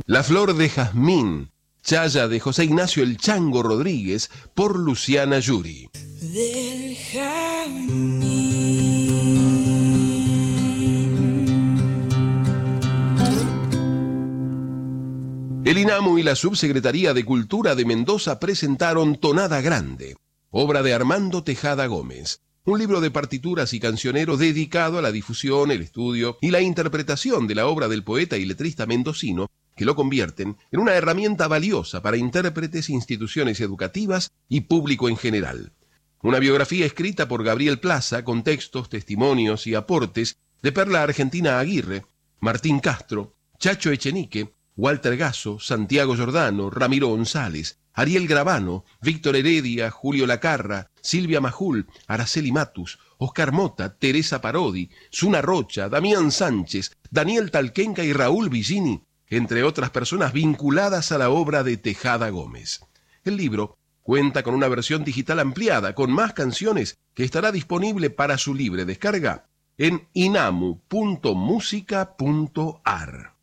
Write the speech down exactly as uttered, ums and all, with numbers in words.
La flor de jazmín, chaya de José Ignacio El Chango Rodríguez, por Luciana Yuri. Del jazmín. El INAMU y la Subsecretaría de Cultura de Mendoza presentaron Tonada Grande, obra de Armando Tejada Gómez, un libro de partituras y cancionero dedicado a la difusión, el estudio y la interpretación de la obra del poeta y letrista mendocino, que lo convierten en una herramienta valiosa para intérpretes, instituciones educativas y público en general. Una biografía escrita por Gabriel Plaza con textos, testimonios y aportes de Perla Argentina Aguirre, Martín Castro, Chacho Echenique, Walter Gasso, Santiago Giordano, Ramiro González, Ariel Gravano, Víctor Heredia, Julio Lacarra, Silvia Majul, Araceli Matus, Oscar Mota, Teresa Parodi, Zuna Rocha, Damián Sánchez, Daniel Talquenca y Raúl Villini, entre otras personas vinculadas a la obra de Tejada Gómez. El libro cuenta con una versión digital ampliada con más canciones que estará disponible para su libre descarga en inamu punto musica punto ar.